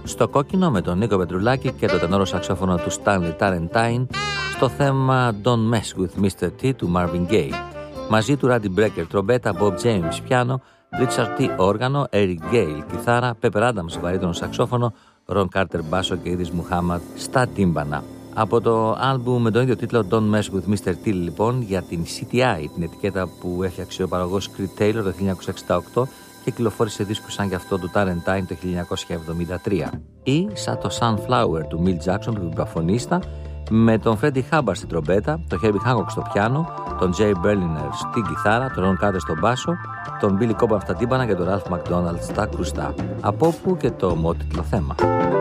Στο κόκκινο με τον Νίκο Πετρουλάκη και το τενόρο σαξόφωνο του Stanley Tarentine στο θέμα Don't Mess With Mr. T του Marvin Gaye. Μαζί του Randy Brecker τρομπέτα, Bob James πιάνο, Richard T όργανο, Eric Gale κιθάρα, Pepper Adams βαρύτονο σαξόφωνο, Ron Carter μπάσο και Idris Muhammad στα τύμπανα. Από το άλμπουμ με τον ίδιο τίτλο Don't Mess With Mr. T λοιπόν, για την CTI, την ετικέτα που έφτιαξε ο παραγωγός Creed Taylor το 1968 και κυκλοφόρησε δίσκους σαν και αυτό του Tarentine το 1973. Ή σαν το Sunflower του Milt Jackson, του βιμπραφωνίστα, με τον Freddie Hubbard στην τρομπέτα, τον Herbie Hancock στο πιάνο, τον Jay Berliner στην κιθάρα, τον Ron Carter στον μπάσο, τον Billy Cobham στα τύμπανα και τον Ralph McDonald στα κρουστά. Από όπου και το μότιτλο θέμα.